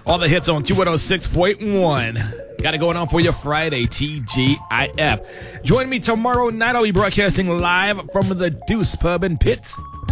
All the hits on Q106.1. Got it going on for you Friday, TGIF. Join me tomorrow night. I'll be broadcasting live from the Deuce Pub and Pit